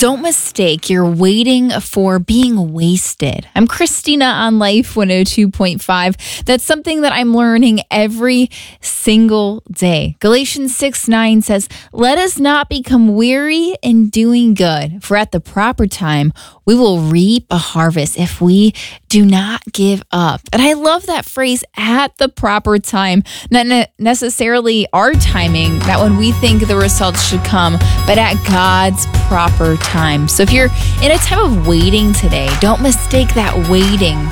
Don't mistake your waiting for being wasted. I'm Christina on Life 102.5. That's something that I'm learning every single day. Galatians 6:9 says, "Let us not become weary in doing good, for at the proper time we will reap a harvest if we do not give up." And I love that phrase, at the proper time. Not necessarily our timing, not when we think the results should come, but at God's proper time. So if you're in a time of waiting today, don't mistake that waiting